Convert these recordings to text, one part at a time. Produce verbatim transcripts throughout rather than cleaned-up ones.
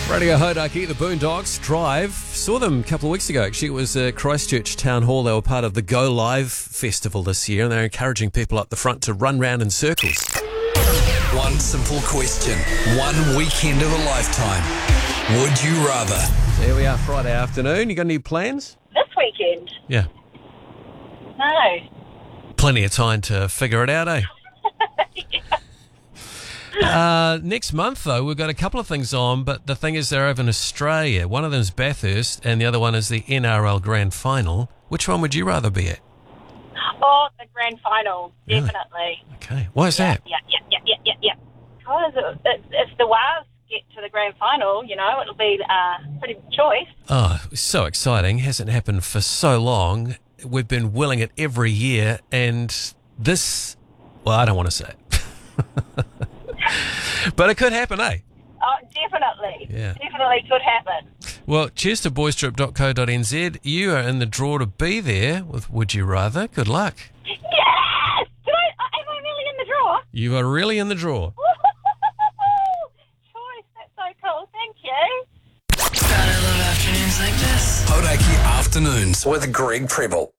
Radio Hodaki, the Boondocks Drive. Saw them a couple of weeks ago, actually. It was uh, Christchurch Town Hall. They were part of the Go Live festival this year, and they're encouraging people up the front to run round in circles. One simple question, one weekend of a lifetime. Would you rather? So here we are, Friday afternoon. You got any plans? This weekend? Yeah. No. Plenty of time to figure it out, eh? Uh, next month, though, we've got a couple of things on, but the thing is they're over in Australia. One of them is Bathurst, and the other one is the N R L Grand Final. Which one would you rather be at? Oh, the grand final, Really? definitely. Okay. Why is Yeah, that? yeah, yeah, yeah, yeah, yeah, yeah. Because it, it, if the Wales get to the grand final, you know, it'll be a pretty good choice. Oh, so exciting. Hasn't happened for so long. We've been willing it every year, and this, well, I don't want to say it. But it could happen, eh? Oh, definitely. Yeah. Definitely could happen. Well, cheers to boys trip dot co dot n z. You are in the draw to be there with Would You Rather. Good luck. Yes! Did I, am I really in the draw? You are really in the draw. Choice, that's so cool. Thank you. God, I love afternoons like this. Hodaki Afternoons with Greg Preble.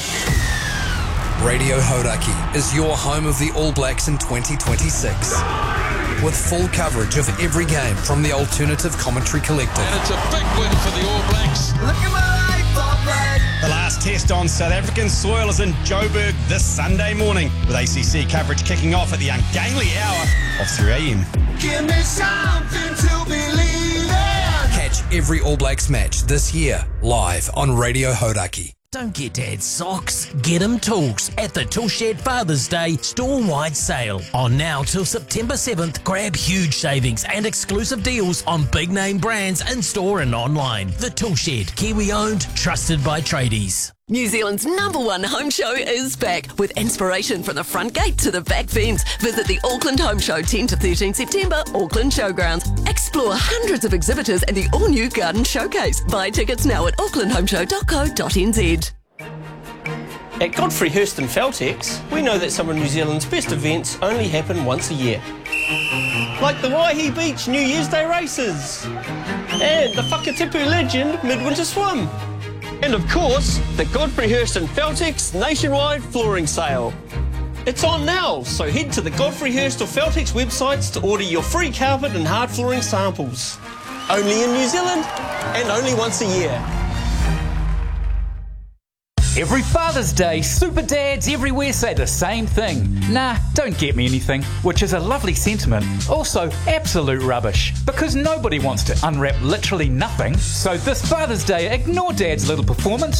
Radio Hodaki is your home of the All Blacks in twenty twenty-six. With full coverage of every game from the Alternative Commentary Collective. And it's a big win for the All Blacks. Look at my life, All Black. The last test on South African soil is in Joburg this Sunday morning, with A C C coverage kicking off at the ungainly hour of three a.m. Give me something to believe in. Catch every All Blacks match this year live on Radio Hodaki. Don't get Dad's socks, get him tools at the Toolshed Father's Day store-wide sale. On now till September seventh, grab huge savings and exclusive deals on big-name brands in-store and online. The Toolshed, Kiwi-owned, trusted by tradies. New Zealand's number one home show is back with inspiration from the front gate to the back fence. Visit the Auckland Home Show tenth to thirteenth September, Auckland Showgrounds. Explore hundreds of exhibitors and the all-new Garden Showcase. Buy tickets now at auckland home show dot co dot n z. At Godfrey Hirst and Feltex, we know that some of New Zealand's best events only happen once a year. Like the Waihi Beach New Year's Day races. And the Whakatipu Legend Midwinter Swim. And of course, the Godfrey Hirst and Feltex nationwide flooring sale. It's on now, so head to the Godfrey Hirst or Feltex websites to order your free carpet and hard flooring samples. Only in New Zealand and only once a year. Every Father's Day, super dads everywhere say the same thing. Nah, don't get me anything, which is a lovely sentiment. Also, absolute rubbish, because nobody wants to unwrap literally nothing. So this Father's Day, ignore Dad's little performance